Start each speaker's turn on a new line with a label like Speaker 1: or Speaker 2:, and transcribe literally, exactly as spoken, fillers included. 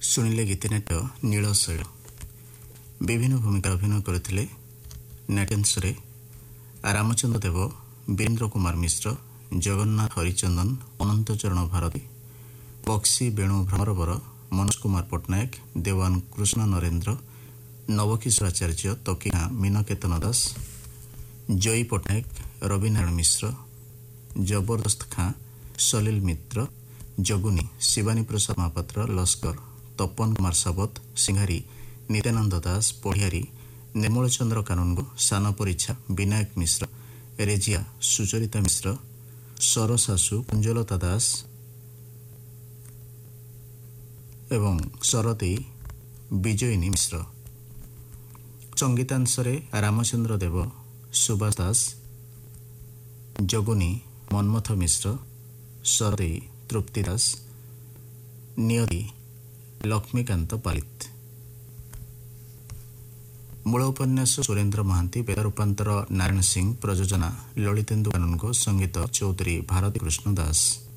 Speaker 1: ଶୁଣିଲେ ଗୀତିନାଟ୍ୟ ନୀଳଶୈଳ। ବିଭିନ୍ନ ଭୂମିକା ଅଭିନୟ କରିଥିଲେ ନାଟ୍ୟାଂଶରେ ରାମଚନ୍ଦ୍ର ଦେବ, ବୀରେନ୍ଦ୍ର କୁମାର ମିଶ୍ର, ଜଗନ୍ନାଥ ହରିଚନ୍ଦନ, ଅନନ୍ତ ଚରଣ ଭାରତୀ, ବକ୍ସି ବେଣୁ ଭ୍ରମରବର, ମନୋଜ କୁମାର ପଟ୍ଟନାୟକ, ଦେୱାନ କୃଷ୍ଣ ନରେନ୍ଦ୍ର, ନବକିଶୋର ଆଚାର୍ଯ୍ୟ, ତକିନା ମୀନକେତନ ଦାସ, ଜୟୀ ପଟ୍ଟନାୟକ, ରବିନାରାୟଣ ମିଶ୍ର, ଜବରଦସ୍ତ ଖାଁ, ସଲିଲ ମିତ୍ର, ଜଗୁନି ଶିବାନୀ ପ୍ରସାଦ ମହାପାତ୍ର, ଲସ୍କର ତପନ କୁମାର ସାବତ, ସିଂହାରୀ ନିତ୍ୟାନନ୍ଦ ଦାସ, ପଢ଼ିଆରୀ ନିର୍ମଳ ଚନ୍ଦ୍ର କାନୁନଗୋ, ସାନ ପରୀକ୍ଷା ବିନାୟକ ମିଶ୍ର, ରେଜିଆ ସୁଚରିତା ମିଶ୍ର, ସରଶାଶୁ କୁଞ୍ଜଲତା ଦାସ ଏବଂ ସରଦେଇ ବିଜୟିନୀ ମିଶ୍ର। ସଙ୍ଗୀତାଂଶରେ ରାମଚନ୍ଦ୍ର ଦେବ, ସୁବାସ ଦାସ, ଜଗୁନି ମନ୍ମଥ ମିଶ୍ର, ସରଦେଇ ତୃପ୍ତି ଦାସ, ନିୟତି ଲକ୍ଷ୍ମୀକାନ୍ତ ପାଲିତ। ମୂଳ ଉପନ୍ୟାସ ସୁରେନ୍ଦ୍ର ମହାନ୍ତି, ବେଦ ରୂପାନ୍ତର ନାରାୟଣ ସିଂ, ପ୍ରଯୋଜନା ଲଳିତେନ୍ଦୁ କାନୁନଗୋ, ସଙ୍ଗୀତ ଚୌଧୁରୀ ଭାରତୀ କୃଷ୍ଣ ଦାସ।